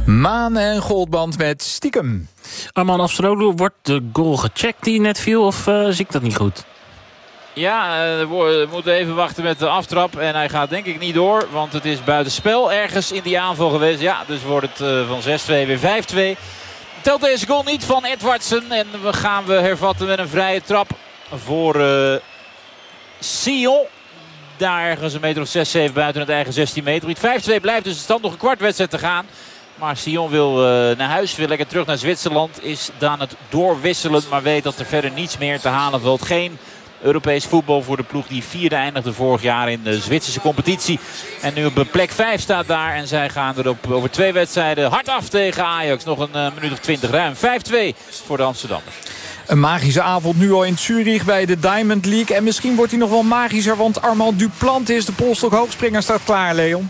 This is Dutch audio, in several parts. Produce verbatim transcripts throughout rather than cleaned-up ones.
Maan en Goldband met Stiekem. Arman Afsaroglu, wordt de goal gecheckt die net viel of uh, zie ik dat niet goed? Ja, we moeten even wachten met de aftrap. En hij gaat denk ik niet door. Want het is buitenspel ergens in die aanval geweest. Ja, dus wordt het uh, van zes twee weer vijf twee. Telt deze goal niet van Edwardsen. En we gaan we hervatten met een vrije trap voor uh, Sion. Daar ergens een meter of zes zeven buiten het eigen zestien meter. vijf twee blijft dus de stand, nog een kwart wedstrijd te gaan. Maar Sion wil uh, naar huis, wil lekker terug naar Zwitserland. Is dan het doorwisselen, maar weet dat er verder niets meer te halen valt. Geen Europees voetbal voor de ploeg die vierde eindigde vorig jaar in de Zwitserse competitie. En nu op plek vijf staat daar. En zij gaan er op, over twee wedstrijden hard af tegen Ajax. Nog een uh, minuut of twintig ruim. vijf twee voor de Amsterdammers. Een magische avond nu al in Zurich bij de Diamond League. En misschien wordt hij nog wel magischer, want Armand Duplantis, de polstok hoogspringer, staat klaar, Leon.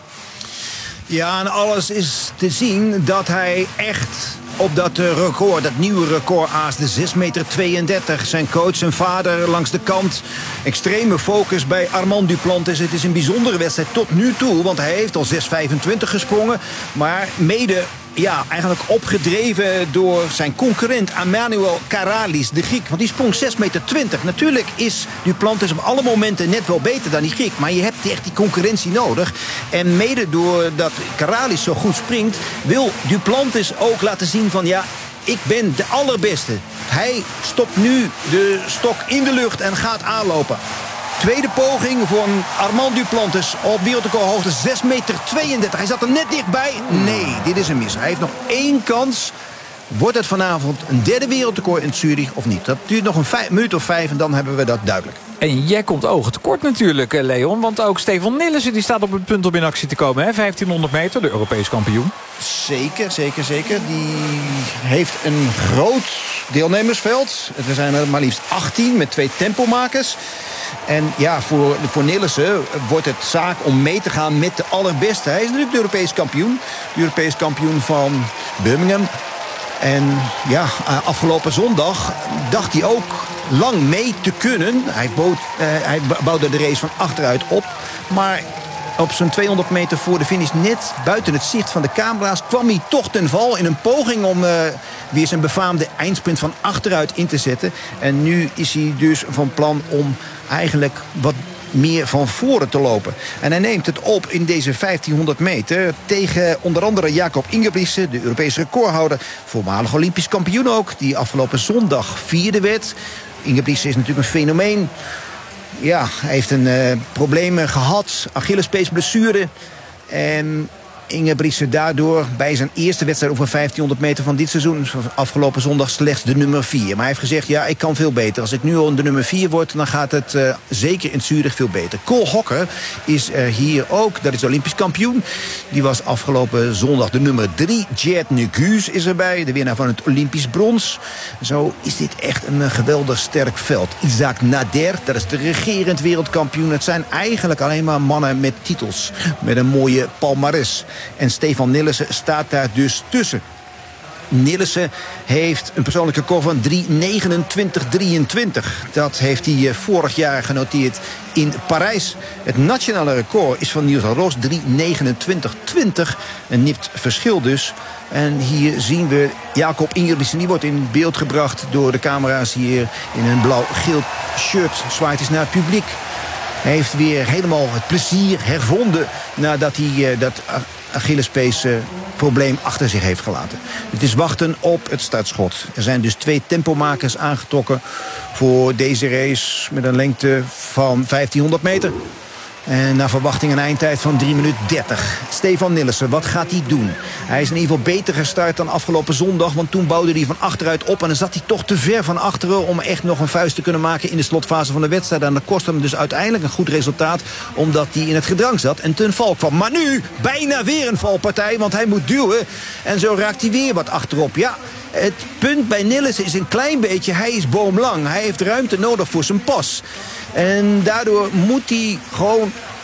Ja, en alles is te zien dat hij echt op dat record, dat nieuwe record aast, de zes meter tweeëndertig. Zijn coach, zijn vader langs de kant. Extreme focus bij Armand Duplantis. Het is een bijzondere wedstrijd tot nu toe, want hij heeft al zes vijfentwintig gesprongen. Maar mede, ja, eigenlijk opgedreven door zijn concurrent Emmanuel Karalis, de Griek. Want die sprong zes meter twintig. Natuurlijk is Duplantis op alle momenten net wel beter dan die Griek. Maar je hebt echt die concurrentie nodig. En mede doordat Karalis zo goed springt, wil Duplantis ook laten zien van ja, ik ben de allerbeste. Hij stopt nu de stok in de lucht en gaat aanlopen. Tweede poging van Armand Duplantis op wereldrecordhoogte zes meter tweeëndertig. Hij zat er net dichtbij. Nee, dit is een mis. Hij heeft nog één kans. Wordt het vanavond een derde wereldrecord in Zurich of niet? Dat duurt nog een vijf, minuut of vijf en dan hebben we dat duidelijk. En jij komt ogen tekort natuurlijk, Leon. Want ook Stefan Nillissen die staat op het punt om in actie te komen. Hè? vijftienhonderd meter, de Europees kampioen. Zeker, zeker, zeker. Die heeft een groot deelnemersveld. Er zijn er maar liefst achttien met twee tempomakers. En ja, voor, voor Nillissen wordt het zaak om mee te gaan met de allerbeste. Hij is natuurlijk de Europees kampioen. De Europees kampioen van Birmingham. En ja, afgelopen zondag dacht hij ook lang mee te kunnen. Hij, bood, uh, hij bouwde de race van achteruit op. Maar op zo'n tweehonderd meter voor de finish, net buiten het zicht van de camera's, kwam hij toch ten val in een poging om uh, weer zijn befaamde eindsprint van achteruit in te zetten. En nu is hij dus van plan om eigenlijk wat meer van voren te lopen. En hij neemt het op in deze vijftienhonderd meter tegen onder andere Jacob Ingebrigtsen, de Europese recordhouder, voormalig Olympisch kampioen ook, die afgelopen zondag vierde werd. Ingebrigtsen is natuurlijk een fenomeen. Ja, hij heeft een uh, probleem gehad, Achillespeesblessure. En Ingebrigtsen daardoor bij zijn eerste wedstrijd over vijftienhonderd meter van dit seizoen, afgelopen zondag, slechts de nummer vier. Maar hij heeft gezegd, ja, ik kan veel beter. Als ik nu al de nummer vier word, dan gaat het uh, zeker in Zurich veel beter. Cole Hocker is er hier ook, dat is Olympisch kampioen. Die was afgelopen zondag de nummer drie. Jed Negus is erbij, de winnaar van het Olympisch brons. Zo is dit echt een geweldig sterk veld. Isaac Nader, dat is de regerend wereldkampioen. Het zijn eigenlijk alleen maar mannen met titels, met een mooie palmares. En Stefan Nillissen staat daar dus tussen. Nillissen heeft een persoonlijke record van drie negenentwintig drieëntwintig. Dat heeft hij vorig jaar genoteerd in Parijs. Het nationale record is van Niels Roos, drie negenentwintig twintig. Een nipt verschil dus. En hier zien we Jacob Ingebrigtsen. Die wordt in beeld gebracht door de camera's hier in een blauw-geel shirt. Zwaait eens naar het publiek. Hij heeft weer helemaal het plezier hervonden nadat hij uh, dat Achillespees uh, probleem achter zich heeft gelaten. Het is wachten op het startschot. Er zijn dus twee tempomakers aangetrokken voor deze race met een lengte van vijftienhonderd meter. En naar verwachting een eindtijd van drie minuten dertig. Stefan Nillissen, wat gaat hij doen? Hij is in ieder geval beter gestart dan afgelopen zondag. Want toen bouwde hij van achteruit op. En dan zat hij toch te ver van achteren om echt nog een vuist te kunnen maken in de slotfase van de wedstrijd. En dat kostte hem dus uiteindelijk een goed resultaat. Omdat hij in het gedrang zat en ten val kwam. Maar nu bijna weer een valpartij. Want hij moet duwen. En zo raakt hij weer wat achterop. Ja, het punt bij Nillissen is een klein beetje. Hij is boomlang. Hij heeft ruimte nodig voor zijn pas. En daardoor moet hij gewoon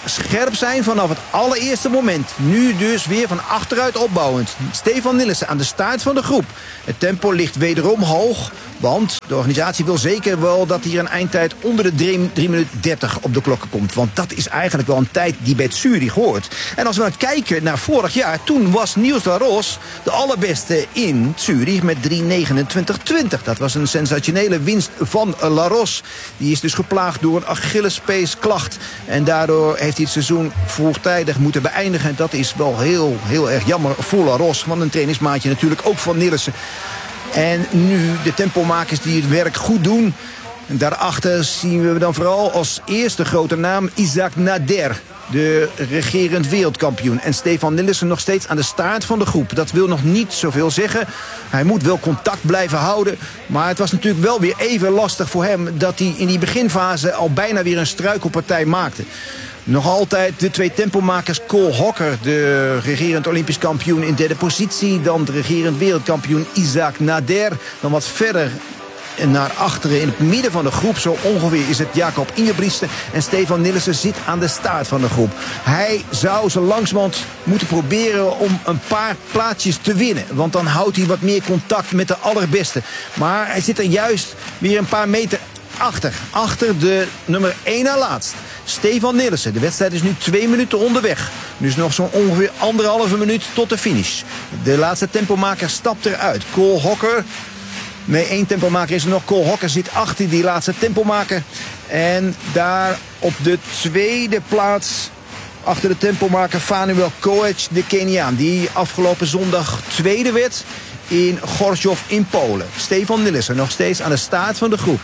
scherp zijn vanaf het allereerste moment. Nu dus weer van achteruit opbouwend. Stefan Nelissen aan de staart van de groep. Het tempo ligt wederom hoog. Want de organisatie wil zeker wel dat hier een eindtijd onder de drie minuten dertig op de klokken komt. Want dat is eigenlijk wel een tijd die bij Zurich hoort. En als we nou kijken naar vorig jaar, toen was Niels Laros de allerbeste in Zurich met drie negenentwintig twintig. Dat was een sensationele winst van Laros. Die is dus geplaagd door een Achillespeesklacht. En daardoor heeft hij het seizoen vroegtijdig moeten beëindigen. Dat is wel heel, heel erg jammer voor Laros. Want een trainingsmaatje natuurlijk ook van Nelissen. En nu de tempomakers die het werk goed doen. En daarachter zien we dan vooral als eerste grote naam Isaac Nader, de regerend wereldkampioen. En Stefan Nelissen nog steeds aan de staart van de groep. Dat wil nog niet zoveel zeggen. Hij moet wel contact blijven houden. Maar het was natuurlijk wel weer even lastig voor hem dat hij in die beginfase al bijna weer een struikelpartij maakte. Nog altijd de twee tempomakers. Cole Hocker, de regerend Olympisch kampioen, in derde positie. Dan de regerend wereldkampioen Isaac Nader. Dan wat verder naar achteren in het midden van de groep. Zo ongeveer is het Jacob Ingebrigtsen. En Stefan Nelissen zit aan de staart van de groep. Hij zou zo langzamerhand moeten proberen om een paar plaatsjes te winnen. Want dan houdt hij wat meer contact met de allerbeste. Maar hij zit er juist weer een paar meter achter. Achter de nummer één na laatst. Stefan Nelissen. De wedstrijd is nu twee minuten onderweg. Dus nog zo'n ongeveer anderhalve minuut tot de finish. De laatste tempomaker stapt eruit. Cole Hocker. Nee, één tempomaker is er nog. Cole Hocker zit achter die laatste tempomaker. En daar op de tweede plaats, achter de tempomaker, Fanuel Koech, de Keniaan. Die afgelopen zondag tweede werd in Gorzów in Polen. Stefan Nelissen nog steeds aan de staart van de groep.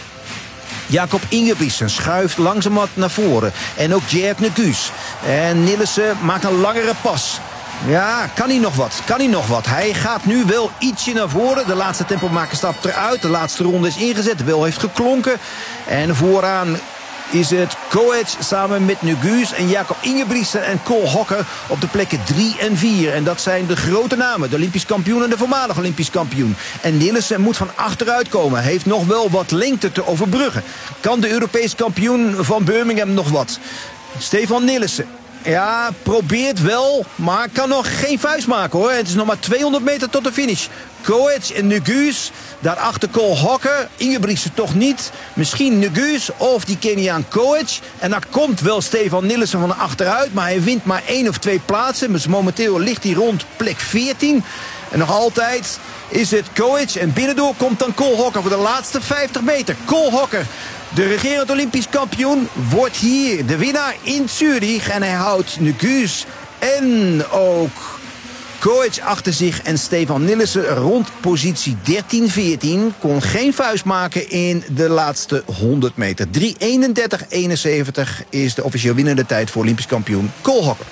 Jacob Ingebrigtsen schuift langzamerhand naar voren. En ook Jared Negus. En Nelissen maakt een langere pas. Ja, kan hij nog wat? Kan hij nog wat? Hij gaat nu wel ietsje naar voren. De laatste tempomaker stapt eruit. De laatste ronde is ingezet. De bel heeft geklonken. En vooraan is het Koech samen met Negus en Jacob Ingebrigtsen en Cole Hocker op de plekken drie en vier. En dat zijn de grote namen. De Olympisch kampioen en de voormalig Olympisch kampioen. En Nelissen moet van achteruit komen. Heeft nog wel wat lengte te overbruggen. Kan de Europees kampioen van Birmingham nog wat? Stefan Nelissen. Ja, probeert wel, maar kan nog geen vuist maken hoor. Het is nog maar tweehonderd meter tot de finish. Koech en Negus, daarachter Cole Hocker. Ingebrigtsen toch niet. Misschien Negus of die Keniaan Koech. En daar komt wel Stefan Nelissen van achteruit. Maar hij wint maar één of twee plaatsen. Dus momenteel ligt hij rond plek veertien. En nog altijd is het Koech. En binnendoor komt dan Cole Hocker voor de laatste vijftig meter. Cole Hocker, de regerend Olympisch kampioen, wordt hier de winnaar in Zurich. En hij houdt Negus en ook Koech achter zich. En Stefan Nelissen rond positie dertien veertien. Kon geen vuist maken in de laatste honderd meter. drie eenendertig eenenzeventig is de officieel winnende tijd voor Olympisch kampioen Cole Hocker.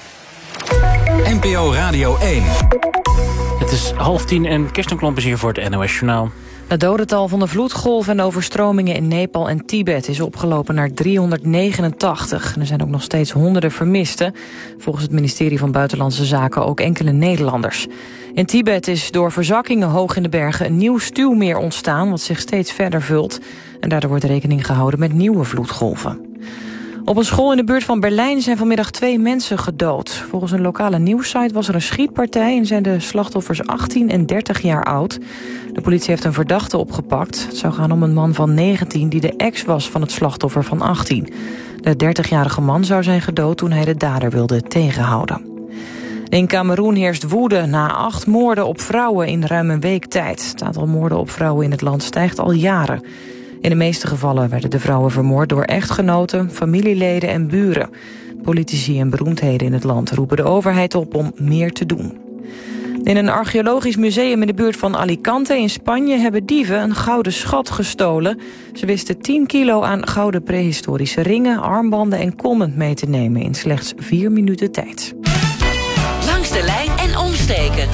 N P O Radio één. Het is half tien en Kirsten Klomp is hier voor het N O S Journaal. Het dodental van de vloedgolf en overstromingen in Nepal en Tibet is opgelopen naar driehonderdnegenentachtig. Er zijn ook nog steeds honderden vermisten. Volgens het ministerie van Buitenlandse Zaken ook enkele Nederlanders. In Tibet is door verzakkingen hoog in de bergen een nieuw stuwmeer ontstaan, wat zich steeds verder vult. En daardoor wordt rekening gehouden met nieuwe vloedgolven. Op een school in de buurt van Berlijn zijn vanmiddag twee mensen gedood. Volgens een lokale nieuwssite was er een schietpartij en zijn de slachtoffers achttien en dertig jaar oud. De politie heeft een verdachte opgepakt. Het zou gaan om een man van negentien die de ex was van het slachtoffer van achttien. De dertigjarige man zou zijn gedood toen hij de dader wilde tegenhouden. In Kameroen heerst woede na acht moorden op vrouwen in ruim een week tijd. Het aantal moorden op vrouwen in het land stijgt al jaren. In de meeste gevallen werden de vrouwen vermoord door echtgenoten, familieleden en buren. Politici en beroemdheden in het land roepen de overheid op om meer te doen. In een archeologisch museum in de buurt van Alicante in Spanje hebben dieven een gouden schat gestolen. Ze wisten tien kilo aan gouden prehistorische ringen, armbanden en kommen mee te nemen in slechts vier minuten tijd. Langs de lijn en omsteken.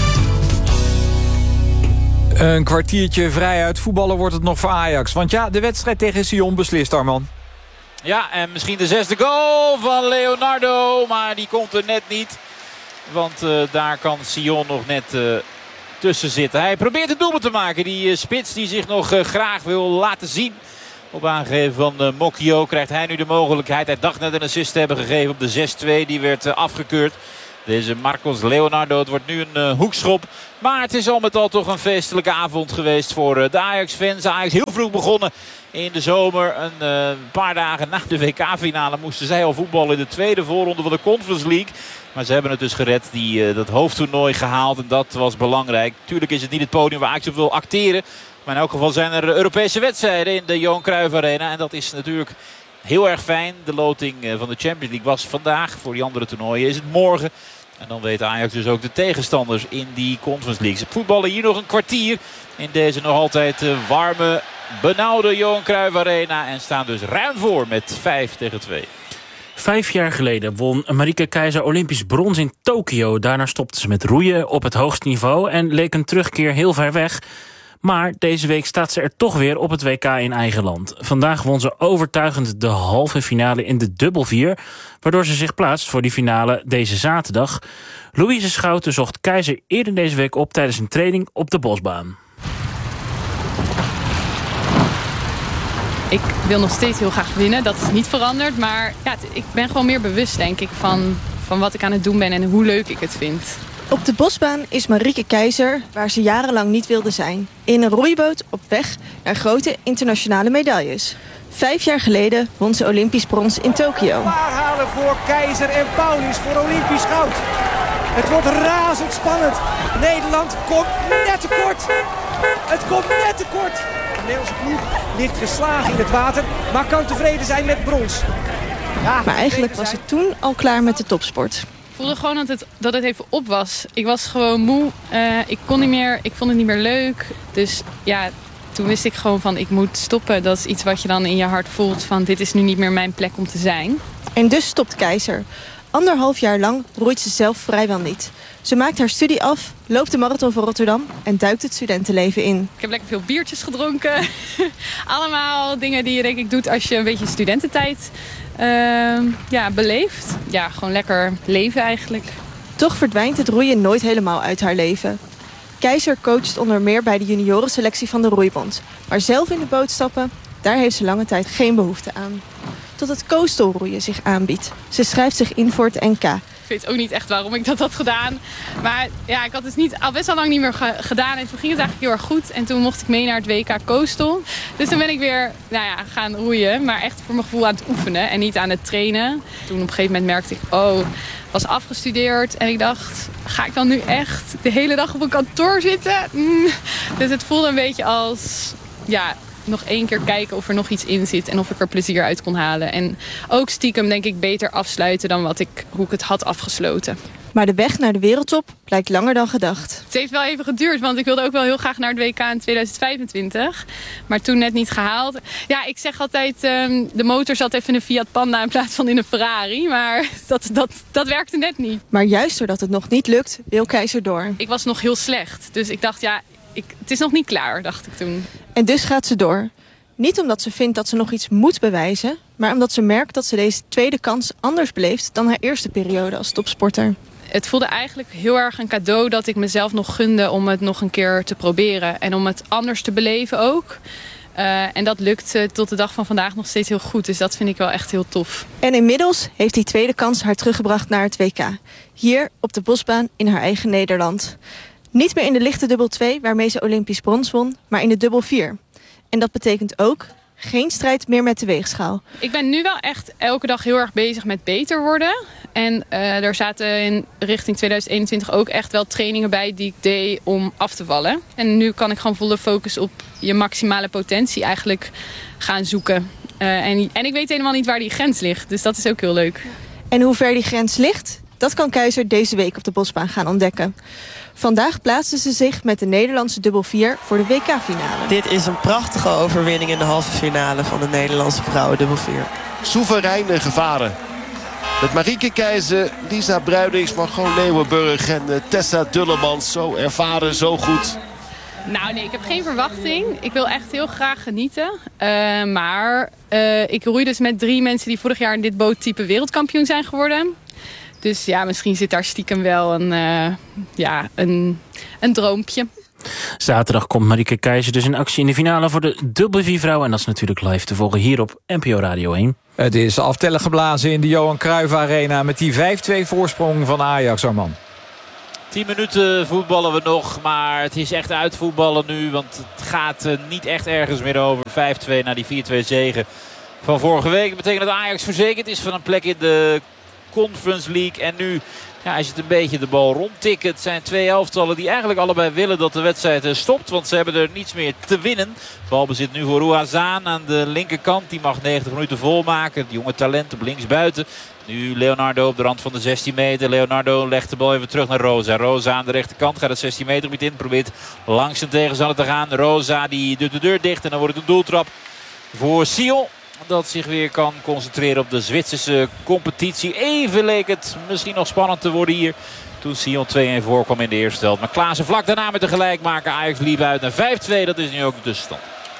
Een kwartiertje vrij uit voetballen wordt het nog voor Ajax. Want ja, de wedstrijd tegen Sion beslist, Arman. Ja, en misschien de zesde goal van Leonardo. Maar die komt er net niet. Want uh, daar kan Sion nog net uh, tussen zitten. Hij probeert het doelpunt te maken. Die uh, spits die zich nog uh, graag wil laten zien Op aangegeven van uh, Mokio krijgt hij nu de mogelijkheid. Hij dacht net een assist te hebben gegeven op de zes twee. Die werd uh, afgekeurd. Deze Marcos Leonardo. Het wordt nu een uh, hoekschop. Maar het is al met al toch een feestelijke avond geweest voor uh, de Ajax-fans. Ajax heel vroeg begonnen in de zomer. Een uh, paar dagen na de W K-finale moesten zij al voetballen in de tweede voorronde van de Conference League. Maar ze hebben het dus gered, die, uh, dat hoofdtoernooi gehaald. En dat was belangrijk. Tuurlijk is het niet het podium waar Ajax op wil acteren. Maar in elk geval zijn er Europese wedstrijden in de Johan Cruijff Arena. En dat is natuurlijk heel erg fijn. De loting van de Champions League was vandaag. Voor die andere toernooien is het morgen. En dan weet Ajax dus ook de tegenstanders in die Conference League. Ze voetballen hier nog een kwartier in deze nog altijd warme, benauwde Johan Cruijff Arena. En staan dus ruim voor met vijf tegen twee. Vijf jaar geleden won Marieke Keizer Olympisch brons in Tokio. Daarna stopte ze met roeien op het hoogste niveau en leek een terugkeer heel ver weg. Maar deze week staat ze er toch weer op het W K in eigen land. Vandaag won ze overtuigend de halve finale in de dubbel vier, waardoor ze zich plaatst voor die finale deze zaterdag. Louise Schouten zocht Keizer eerder deze week op tijdens een training op de Bosbaan. Ik wil nog steeds heel graag winnen, dat is niet veranderd. Maar ja, ik ben gewoon meer bewust, denk ik, van, van wat ik aan het doen ben en hoe leuk ik het vind. Op de Bosbaan is Marieke Keizer waar ze jarenlang niet wilde zijn. In een roeiboot op weg naar grote internationale medailles. Vijf jaar geleden won ze Olympisch brons in Tokio. Halen voor Keizer en Paulius voor Olympisch goud. Het wordt razendspannend. Nederland komt net tekort. Het komt net tekort. De Nederlandse ploeg ligt geslagen in het water, maar kan tevreden zijn met brons. Ja, maar eigenlijk was ze toen al klaar met de topsport. Ik voelde gewoon dat het, dat het even op was. Ik was gewoon moe. Uh, ik kon niet meer. Ik vond het niet meer leuk. Dus ja, toen wist ik gewoon van ik moet stoppen. Dat is iets wat je dan in je hart voelt van dit is nu niet meer mijn plek om te zijn. En dus stopt Keizer. Anderhalf jaar lang roeit ze zelf vrijwel niet. Ze maakt haar studie af, loopt de marathon van Rotterdam en duikt het studentenleven in. Ik heb lekker veel biertjes gedronken. Allemaal dingen die je denk ik doet als je een beetje studententijd uh, ja, beleeft. Ja, gewoon lekker leven eigenlijk. Toch verdwijnt het roeien nooit helemaal uit haar leven. Keizer coacht onder meer bij de juniorenselectie van de Roeibond. Maar zelf in de boot stappen, daar heeft ze lange tijd geen behoefte aan. Tot het coastal roeien zich aanbiedt. Ze schrijft zich in voor het N K. Ik weet ook niet echt waarom ik dat had gedaan. Maar ja, ik had het niet, al best wel lang niet meer ge- gedaan. En toen ging het eigenlijk heel erg goed. En toen mocht ik mee naar het W K Coastal. Dus toen ben ik weer nou ja, gaan roeien. Maar echt voor mijn gevoel aan het oefenen en niet aan het trainen. Toen op een gegeven moment merkte ik, oh, was afgestudeerd. En ik dacht, ga ik dan nu echt de hele dag op een kantoor zitten? Mm. Dus het voelde een beetje als, ja, nog één keer kijken of er nog iets in zit en of ik er plezier uit kon halen. En ook stiekem denk ik beter afsluiten dan wat ik, hoe ik het had afgesloten. Maar de weg naar de wereldtop blijkt langer dan gedacht. Het heeft wel even geduurd, want ik wilde ook wel heel graag naar het W K in tweeduizend vijfentwintig. Maar toen net niet gehaald. Ja, ik zeg altijd, um, de motor zat even in een Fiat Panda in plaats van in een Ferrari. Maar dat, dat, dat werkte net niet. Maar juist doordat het nog niet lukt, wil Keizer door. Ik was nog heel slecht, dus ik dacht, ja, ik, het is nog niet klaar, dacht ik toen. En dus gaat ze door. Niet omdat ze vindt dat ze nog iets moet bewijzen, maar omdat ze merkt dat ze deze tweede kans anders beleeft dan haar eerste periode als topsporter. Het voelde eigenlijk heel erg een cadeau dat ik mezelf nog gunde om het nog een keer te proberen. En om het anders te beleven ook. Uh, en dat lukt uh, tot de dag van vandaag nog steeds heel goed. Dus dat vind ik wel echt heel tof. En inmiddels heeft die tweede kans haar teruggebracht naar het W K. Hier op de Bosbaan in haar eigen Nederland. Niet meer in de lichte dubbel twee waarmee ze Olympisch brons won, maar in de dubbel vier. En dat betekent ook geen strijd meer met de weegschaal. Ik ben nu wel echt elke dag heel erg bezig met beter worden. En uh, er zaten in richting tweeduizend eenentwintig ook echt wel trainingen bij die ik deed om af te vallen. En nu kan ik gewoon volle focus op je maximale potentie eigenlijk gaan zoeken. Uh, en, en ik weet helemaal niet waar die grens ligt, dus dat is ook heel leuk. En hoe ver die grens ligt, dat kan Keizer deze week op de Bosbaan gaan ontdekken. Vandaag plaatste ze zich met de Nederlandse dubbel vier voor de W K-finale. Dit is een prachtige overwinning in de halve finale van de Nederlandse vrouwen dubbel vier. Soevereine gevaren. Met Marieke Keizer, Lisa Bruinings, Margot Leeuwenburg en uh, Tessa Dullemans. Zo ervaren, zo goed. Nou nee, ik heb geen verwachting. Ik wil echt heel graag genieten. Uh, maar uh, ik roei dus met drie mensen die vorig jaar in dit boottype wereldkampioen zijn geworden. Dus ja, misschien zit daar stiekem wel een, uh, ja, een, een droompje. Zaterdag komt Marieke Keizer dus in actie in de finale voor de W V vrouwen. En dat is natuurlijk live te volgen hier op N P O Radio één. Het is aftellen geblazen in de Johan Cruijff Arena met die vijf twee voorsprong van Ajax, Arman. tien minuten voetballen we nog, maar het is echt uitvoetballen nu. Want het gaat uh, niet echt ergens meer over. vijf twee na die vier twee zege van vorige week. Dat betekent dat Ajax verzekerd is van een plek in de Conference League. En nu ja, is het een beetje de bal rondtikken. Het zijn twee elftallen die eigenlijk allebei willen dat de wedstrijd stopt. Want ze hebben er niets meer te winnen. Balbezit nu voor Ouazzane aan de linkerkant. Die mag negentig minuten volmaken. Het jonge talent op linksbuiten. Nu Leonardo op de rand van de zestien meter. Leonardo legt de bal even terug naar Rosa. Rosa aan de rechterkant gaat het zestien meter gebied in. Probeert langs zijn tegenstander te gaan. Rosa die doet de deur dicht en dan wordt het een doeltrap voor Sion. Dat zich weer kan concentreren op de Zwitserse competitie. Even leek het misschien nog spannend te worden hier. Toen Sion twee een voorkwam in de eerste helft. Maar Klaassen vlak daarna met de gelijkmaker. Ajax liep uit naar vijf twee. Dat is nu ook de tussenstand.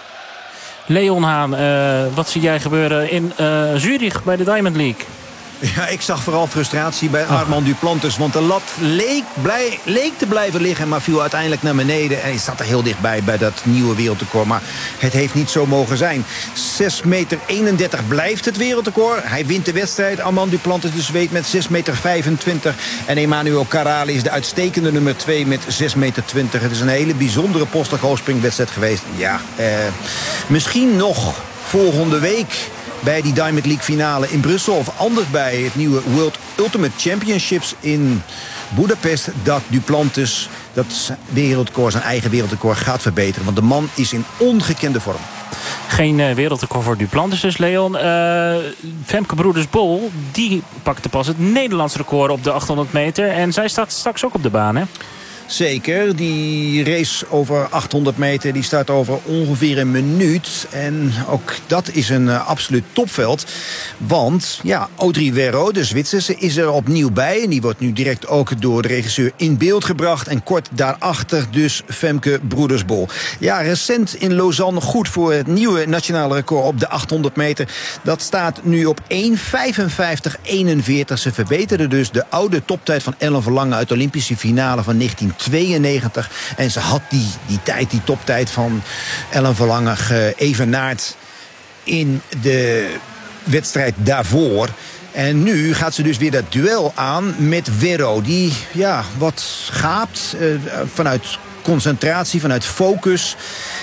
Leon Haan, uh, wat zie jij gebeuren in uh, Zurich bij de Diamond League? Ja, ik zag vooral frustratie bij Armand Duplantis. Want de lat leek, blij, leek te blijven liggen, maar viel uiteindelijk naar beneden. En hij zat er heel dichtbij bij dat nieuwe wereldrecord. Maar het heeft niet zo mogen zijn. zes meter eenendertig blijft het wereldrecord. Hij wint de wedstrijd. Armand Duplantis dus weet met zes meter vijfentwintig. En Emmanuel Carrali is de uitstekende nummer twee met zes meter twintig. Het is een hele bijzondere postig-hoogspringwedstrijd geweest. Ja, eh, misschien nog volgende week bij die Diamond League finale in Brussel. Of anders bij het nieuwe World Ultimate Championships in Budapest. Dat Duplantis dat wereldrecord, zijn eigen wereldrecord gaat verbeteren. Want de man is in ongekende vorm. Geen uh, wereldrecord voor Duplantis dus, Leon. Uh, Femke Broeders-Bol, die pakte pas het Nederlands record op de achthonderd meter. En zij staat straks ook op de baan, hè? Zeker, die race over achthonderd meter die start over ongeveer een minuut. En ook dat is een uh, absoluut topveld. Want ja, Audrey Werro, de Zwitserse, is er opnieuw bij. En die wordt nu direct ook door de regisseur in beeld gebracht. En kort daarachter dus Femke Broeders-Bol. Ja, recent in Lausanne goed voor het nieuwe nationale record op de achthonderd meter. Dat staat nu op één vijfenvijftig eenenveertig. Ze verbeterde dus de oude toptijd van Ellen Verlangen uit de Olympische finale van negentien tweeënnegentig. En ze had die, die tijd, die toptijd van Ellen Verlangen geëvenaard in de wedstrijd daarvoor. En nu gaat ze dus weer dat duel aan met Werro. Die ja, wat gaapt uh, vanuit concentratie, vanuit focus.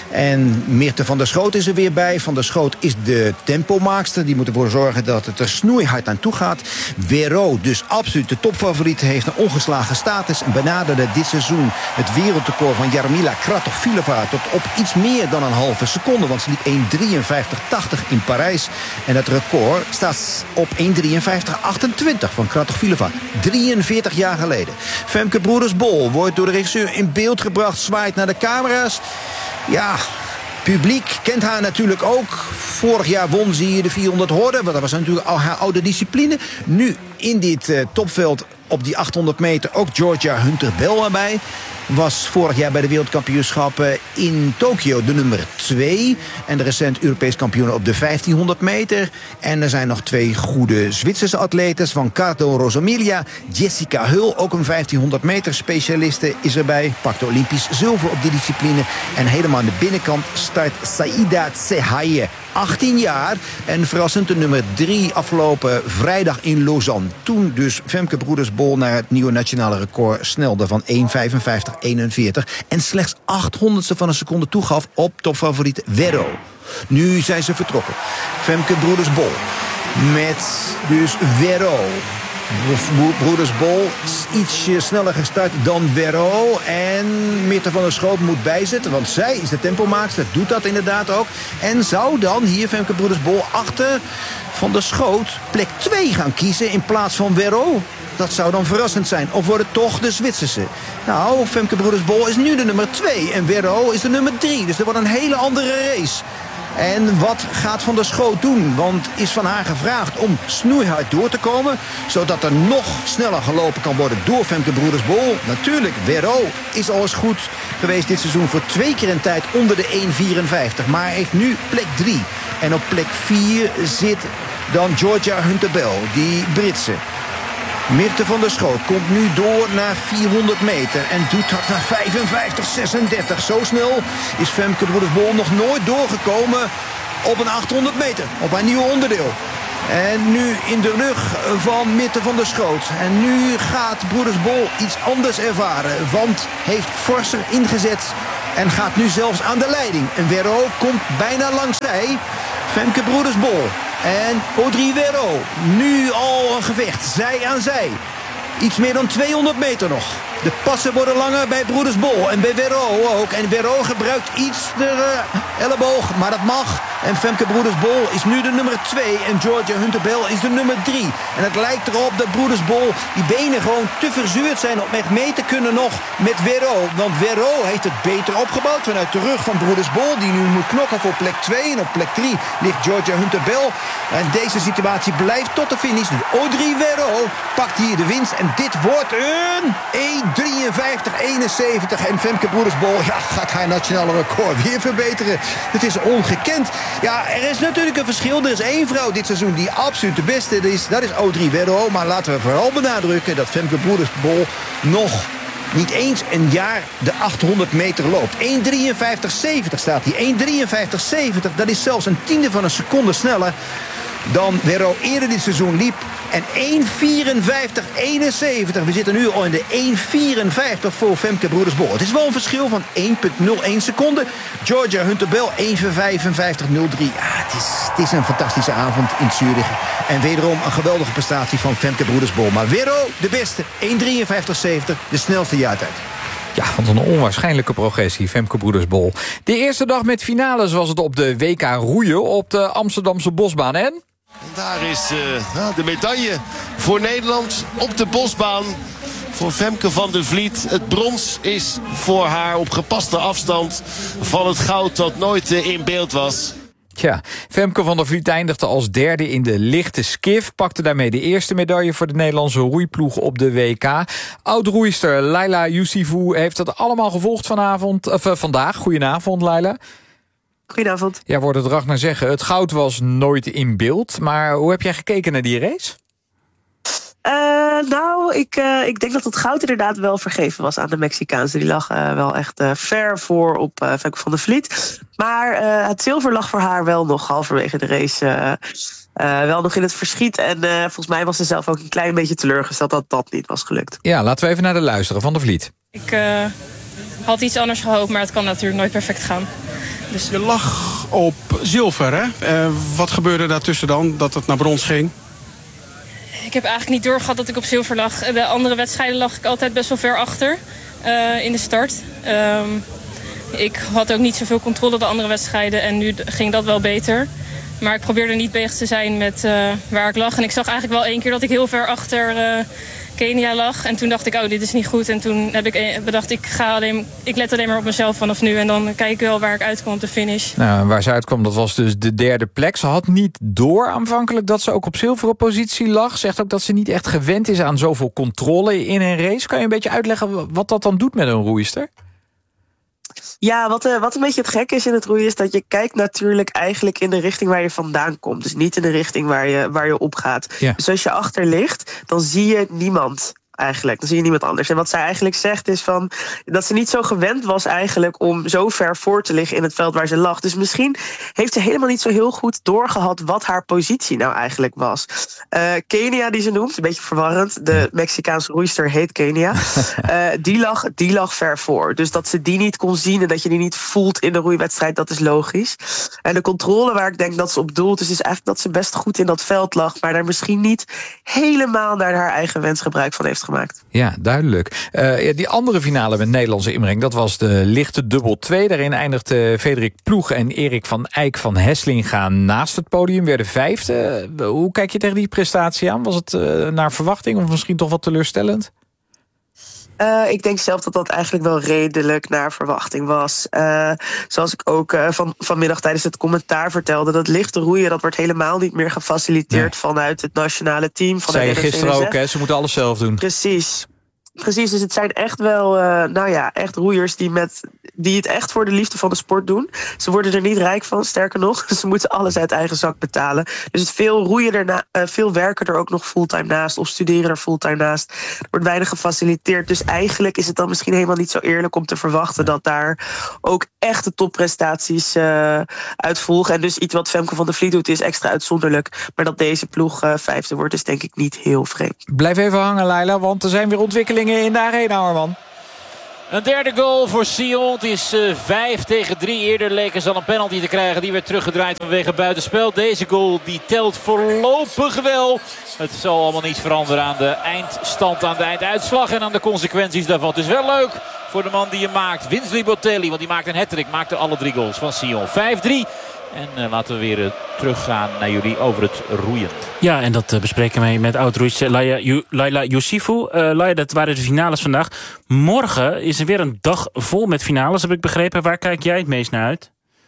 En Mirte van der Schoot is er weer bij. Van der Schoot is de tempomaakster. Die moet ervoor zorgen dat het er snoeihard aan toe gaat. Werro, dus absoluut de topfavoriet, heeft een ongeslagen status. En benaderde dit seizoen het wereldrecord van Jarmila Kratochvilova tot op iets meer dan een halve seconde. Want ze liep één drieënvijftig tachtig in Parijs. En het record staat op één drieënvijftig achtentwintig van Kratochvilova. drieënveertig jaar geleden. Femke Broeders-Bol wordt door de regisseur in beeld gebracht. Zwaait naar de camera's. Ja, publiek kent haar natuurlijk ook. Vorig jaar won ze hier de vierhonderd horde. Want dat was natuurlijk al haar oude discipline. Nu in dit uh, topveld op die achthonderd meter ook Georgia Hunter-Bell erbij. Was vorig jaar bij de wereldkampioenschappen in Tokio de nummer twee. En de recent Europees kampioen op de vijftienhonderd meter. En er zijn nog twee goede Zwitserse atletes. Van Cardo Rosamilia, Jessica Hull, ook een vijftienhonderd meter specialiste, is erbij. Pakte Olympisch zilver op die discipline. En helemaal aan de binnenkant start Saïda Tsehaye. achttien jaar en verrassend de nummer drie afgelopen vrijdag in Lausanne. Toen dus Femke Broeders-Bol naar het nieuwe nationale record snelde van één vijfenvijftig eenenveertig. En slechts achthonderdste van een seconde toegaf op topfavoriet Werro. Nu zijn ze vertrokken. Femke Broeders-Bol met dus Werro. Broeders-Bol ietsje sneller gestart dan Werro. En Mirte van der Schoot moet bijzetten, want zij is de tempomaakster, doet dat inderdaad ook. En zou dan hier Femke Broeders-Bol achter Van der Schoot plek twee gaan kiezen in plaats van Werro? Dat zou dan verrassend zijn. Of wordt het toch de Zwitserse? Nou, Femke Broeders-Bol is nu de nummer twee en Werro is de nummer drie. Dus er wordt een hele andere race. En wat gaat Van der Schoot doen? Want is van haar gevraagd om snoeihard door te komen, zodat er nog sneller gelopen kan worden door Femke Broeders-Bol. Natuurlijk, Werro is al eens goed geweest dit seizoen voor twee keer een tijd onder de één vierenvijftig. Maar heeft nu plek drie. En op plek vier zit dan Georgia Hunter-Bell, die Britse. Mirte van der Schoot komt nu door naar vierhonderd meter. En doet dat naar vijfenvijftig zesendertig. Zo snel is Femke Broeders-Bol nog nooit doorgekomen op een achthonderd meter. Op haar nieuwe onderdeel. En nu in de rug van Mirte van der Schoot. En nu gaat Broeders-Bol iets anders ervaren. Want heeft forser ingezet en gaat nu zelfs aan de leiding. En Werro komt bijna langs zij. Femke Broeders-Bol en Audrey Werro. Nu al een gevecht, zij aan zij. Iets meer dan tweehonderd meter nog. De passen worden langer bij Broeders-Bol en bij Werro ook. En Werro gebruikt iets de uh, elleboog, maar dat mag. En Femke Broeders-Bol is nu de nummer twee. En Georgia Hunter-Bell is de nummer drie. En het lijkt erop dat Broeders-Bol die benen gewoon te verzuurd zijn om echt mee te kunnen nog met Werro. Want Werro heeft het beter opgebouwd vanuit de rug van Broeders-Bol. Die nu moet knokken voor plek twee. En op plek drie ligt Georgia Hunter-Bell. En deze situatie blijft tot de finish. Audrey Werro pakt hier de winst. En dit wordt een één drieënvijftig eenenzeventig. En Femke Broeders-Bol ja, gaat haar nationale record weer verbeteren. Het is ongekend. Ja, er is natuurlijk een verschil. Er is één vrouw dit seizoen die absoluut de beste is. Dat is Audrey Werro. Maar laten we vooral benadrukken dat Femke Broeders-Bol nog niet eens een jaar de achthonderd meter loopt. één drieënvijftig zeventig staat hij. één drieënvijftig zeventig, dat is zelfs een tiende van een seconde sneller dan Werro eerder dit seizoen liep. En één vierenvijftig eenenzeventig. We zitten nu al in de één vierenvijftig voor Femke Broeders-Bol. Het is wel een verschil van één komma nul één seconden. Georgia Hunter-Bell één vijfenvijftig nul drie. Ja, het is, het is een fantastische avond in Zurich. En wederom een geweldige prestatie van Femke Broeders-Bol. Maar Werro de beste. één drieënvijftig zeventig. De snelste jaartijd. Ja, van een onwaarschijnlijke progressie, Femke Broeders-Bol. De eerste dag met finales was het op de W K roeien op de Amsterdamse bosbaan. En daar is uh, de medaille voor Nederland op de bosbaan. Voor Femke van der Vliet. Het brons is voor haar op gepaste afstand van het goud dat nooit uh, in beeld was. Tja, Femke van der Vliet eindigde als derde in de lichte skif. Pakte daarmee de eerste medaille voor de Nederlandse roeiploeg op de W K. Oud-roeister Laila Youssifou heeft dat allemaal gevolgd vanavond, of, uh, vandaag. Goedenavond, Laila. Goedenavond. Ja, wordt het Ragnar zeggen. Het goud was nooit in beeld. Maar hoe heb jij gekeken naar die race? Uh, nou, ik, uh, ik denk dat het goud inderdaad wel vergeven was aan de Mexicaanse. Die lag uh, wel echt uh, ver voor op uh, Femke van der Vliet. Maar uh, het zilver lag voor haar wel nog halverwege de race uh, uh, wel nog in het verschiet. En uh, volgens mij was ze zelf ook een klein beetje teleurgesteld dat dat niet was gelukt. Ja, laten we even naar de luisteren van der Vliet. Ik uh, had iets anders gehoopt, maar het kan natuurlijk nooit perfect gaan. Dus... Je lag op zilver, hè? Uh, wat gebeurde daartussen dan, dat het naar brons ging? Ik heb eigenlijk niet doorgehad dat ik op zilver lag. De andere wedstrijden lag ik altijd best wel ver achter uh, in de start. Um, ik had ook niet zoveel controle de andere wedstrijden en nu ging dat wel beter. Maar ik probeerde niet bezig te zijn met uh, waar ik lag. En ik zag eigenlijk wel één keer dat ik heel ver achter uh, Kenia lag. En toen dacht ik, oh, dit is niet goed. En toen heb ik bedacht, ik, ga alleen, ik let alleen maar op mezelf vanaf nu. En dan kijk ik wel waar ik uitkom op de finish. Nou, waar ze uitkwam, dat was dus de derde plek. Ze had niet door aanvankelijk dat ze ook op zilveren positie lag. Zegt ook dat ze niet echt gewend is aan zoveel controle in een race. Kan je een beetje uitleggen wat dat dan doet met een roeister? Ja, wat, uh, wat een beetje het gekke is in het roeien is dat je kijkt natuurlijk eigenlijk in de richting waar je vandaan komt. Dus niet in de richting waar je, waar je op gaat. Ja. Dus als je achter ligt, dan zie je niemand. Eigenlijk, dan zie je niemand anders. En wat zij eigenlijk zegt is van dat ze niet zo gewend was eigenlijk om zo ver voor te liggen in het veld waar ze lag. Dus misschien heeft ze helemaal niet zo heel goed doorgehad wat haar positie nou eigenlijk was. Uh, Kenia, die ze noemt, een beetje verwarrend. De Mexicaanse roeister heet Kenia. Uh, die, lag, die lag ver voor. Dus dat ze die niet kon zien en dat je die niet voelt in de roeiwedstrijd, dat is logisch. En de controle waar ik denk dat ze op doelt is, is eigenlijk dat ze best goed in dat veld lag, maar daar misschien niet helemaal naar haar eigen wens gebruik van heeft gemaakt. Ja, duidelijk. Uh, die andere finale met Nederlandse inbreng, dat was de lichte dubbel twee. Daarin eindigden Frederik Ploeg en Erik van Eyck van Heslinga naast het podium, werden vijfde. Uh, hoe kijk je tegen die prestatie aan? Was het uh, naar verwachting of misschien toch wat teleurstellend? Uh, ik denk zelf dat dat eigenlijk wel redelijk naar verwachting was. Uh, zoals ik ook uh, van, vanmiddag tijdens het commentaar vertelde, dat lichte roeien, dat wordt helemaal niet meer gefaciliteerd nee. vanuit het nationale team. Van Zei je gisteren ook, hè? Ze moeten alles zelf doen. Precies. Precies, dus het zijn echt wel, uh, nou ja, echt roeiers die met die het echt voor de liefde van de sport doen. Ze worden er niet rijk van, sterker nog. Ze moeten alles uit eigen zak betalen. Dus het veel roeien erna, uh, veel werken er ook nog fulltime naast. Of studeren er fulltime naast. Er wordt weinig gefaciliteerd. Dus eigenlijk is het dan misschien helemaal niet zo eerlijk om te verwachten dat daar ook echte topprestaties uh, uit volgen. En dus iets wat Femke van der Vliet doet is extra uitzonderlijk. Maar dat deze ploeg uh, vijfde wordt is denk ik niet heel vreemd. Blijf even hangen, Laila, want er zijn weer ontwikkelingen in de arena, Arman. Een derde goal voor Sion. Het is uh, vijf tegen drie. Eerder leken ze al een penalty te krijgen. Die werd teruggedraaid vanwege buitenspel. Deze goal die telt voorlopig wel. Het zal allemaal niets veranderen aan de eindstand, aan de einduitslag en aan de consequenties daarvan. Het is wel leuk voor de man die je maakt. Winsley Botelli, want die maakt een hat-trick. Maakte alle drie goals van Sion. vijf drie. En uh, laten we weer uh, teruggaan naar jullie over het roeien. Ja, en dat uh, bespreken wij met oud-roeitster Laila, Laila Youssifou. Uh, Laila, dat waren de finales vandaag. Morgen is er weer een dag vol met finales, heb ik begrepen. Waar kijk jij het meest naar uit?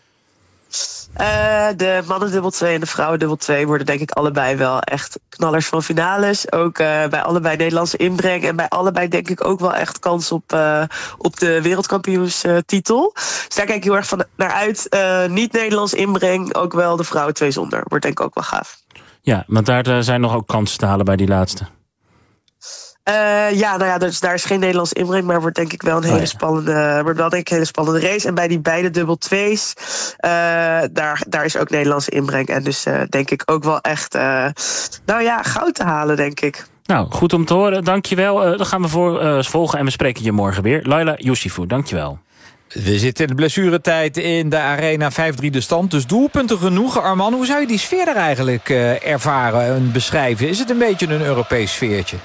Uh, de mannen dubbel twee en de vrouwen dubbel twee worden denk ik allebei wel echt knallers van finales. Ook uh, bij allebei Nederlandse inbreng. En bij allebei denk ik ook wel echt kans op, uh, op de wereldkampioenstitel. Dus daar kijk ik heel erg van naar uit. Uh, niet Nederlands inbreng, ook wel de vrouwen twee zonder. Wordt denk ik ook wel gaaf. Ja, want daar uh, zijn nog ook kansen te halen bij die laatste. Uh, ja, nou ja, dus daar is geen Nederlands inbreng, maar wordt denk ik wel een hele oh ja. spannende, wordt wel denk ik een hele spannende race. En bij die beide dubbel twee's, uh, daar, daar is ook Nederlandse inbreng. En dus uh, denk ik ook wel echt, uh, nou ja, goud te halen, denk ik. Nou, goed om te horen. Dankjewel. Uh, dan gaan we voor, uh, volgen en we spreken je morgen weer. Laila Youssifou, dankjewel. We zitten in de blessuretijd in de arena, vijf drie de stand. Dus doelpunten genoeg. Arman, hoe zou je die sfeer er eigenlijk uh, ervaren en beschrijven? Is het een beetje een Europees sfeertje?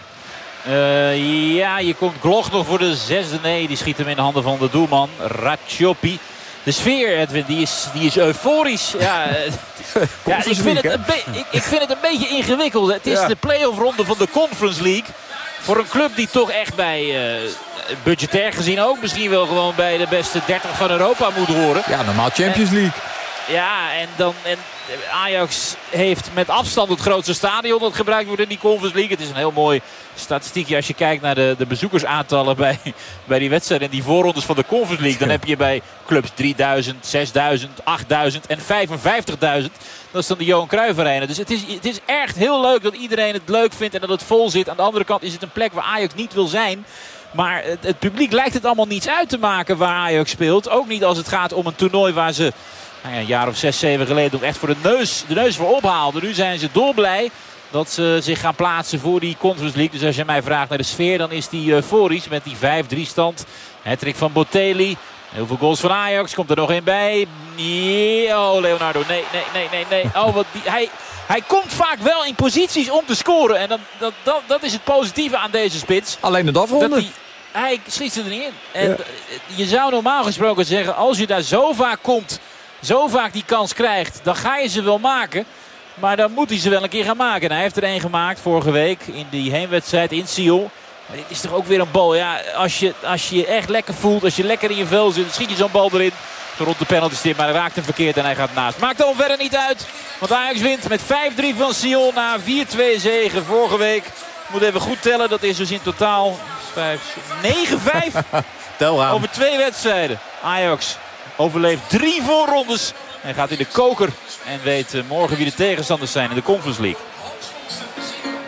Uh, ja, je komt Gloch nog voor de zesde. Nee, die schiet hem in de handen van de doelman. Ratchopi. De sfeer, Edwin, die is, die is euforisch. Ja, ja ik, vind het een be- ik, ik vind het een beetje ingewikkeld. Het is ja. de play-off ronde van de Conference League. Voor een club die toch echt bij, uh, budgetair gezien ook, misschien wel gewoon bij de beste dertig van Europa moet horen. Ja, normaal Champions League. En, ja, en dan... En Ajax heeft met afstand het grootste stadion dat gebruikt wordt in die Conference League. Het is een heel mooi statistiekje als je kijkt naar de, de bezoekersaantallen bij, bij die wedstrijden. En die voorrondes van de Conference League. Dan heb je bij clubs drieduizend, zesduizend, achtduizend en vijfenvijftigduizend. Dat is dan de Johan Cruijff Arena. Dus het is, het is echt heel leuk dat iedereen het leuk vindt en dat het vol zit. Aan de andere kant is het een plek waar Ajax niet wil zijn. Maar het, het publiek lijkt het allemaal niets uit te maken waar Ajax speelt. Ook niet als het gaat om een toernooi waar ze... Nou ja, een jaar of zes, zeven geleden nog echt voor de neus, de neus voor ophaalden. Nu zijn ze dolblij dat ze zich gaan plaatsen voor die Conference League. Dus als je mij vraagt naar de sfeer, dan is die euforisch met die vijf drie stand. Hattrick van Botelli. Heel veel goals van Ajax. Komt er nog één bij. Yeah, oh, Leonardo. Nee, nee, nee, nee. nee. Oh, wat die, hij, hij komt vaak wel in posities om te scoren. En dat, dat, dat, dat is het positieve aan deze spits. Alleen het afronden. Dat hij, hij schiet er niet in. En ja. Je zou normaal gesproken zeggen, als je daar zo vaak komt... zo vaak die kans krijgt, dan ga je ze wel maken. Maar dan moet hij ze wel een keer gaan maken. En hij heeft er één gemaakt vorige week in die heenwedstrijd in Sion. Maar dit is toch ook weer een bal. Ja, als je, als je je echt lekker voelt, als je lekker in je vel zit, dan schiet je zo'n bal erin. Zo rond de penalty stip, maar hij raakt hem verkeerd en hij gaat naast. Maakt dan verder niet uit, want Ajax wint met vijf drie van Sion na vier twee zegen vorige week. Ik moet even goed tellen, dat is dus in totaal negen vijf over twee wedstrijden. Ajax overleeft drie voorrondes en gaat in de koker. En weet morgen wie de tegenstanders zijn in de Conference League.